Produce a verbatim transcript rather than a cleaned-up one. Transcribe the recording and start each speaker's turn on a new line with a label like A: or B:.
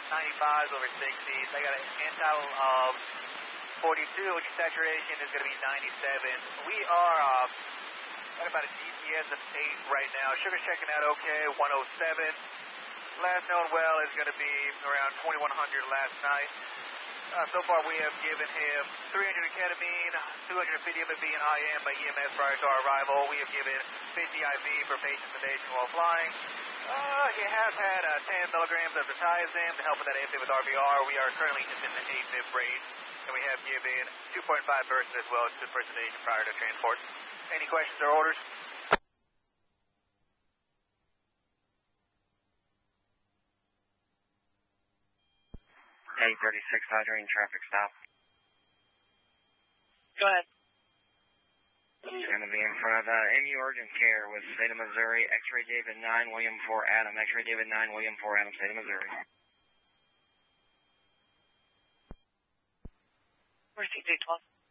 A: ninety-fives over sixties. I got an Intel of forty-two, which saturation is going to be ninety-seven. We are uh, at about a G P S of eight right now. Sugar's checking out okay, one oh seven. Last known well is going to be around twenty-one hundred last night. Uh, so far we have given him three hundred ketamine, two hundred fifty M V and I M by E M S prior to our arrival. We have given fifty I V for patient sedation while flying. Uh, he has had uh, ten milligrams of Diazepam to help with that A Fib with R V R. We are currently just in the A Fib range, and we have given two point five bursts as well to for sedation prior to transport. Any questions or orders?
B: eight thirty-six, hydrating traffic stop.
A: Go ahead.
B: It's going to be in front of uh, M U Urgent Care with State of Missouri, X-ray David nine, William four, Adam, X-ray David nine, William four, Adam, State of Missouri.
A: Where's T J twelve?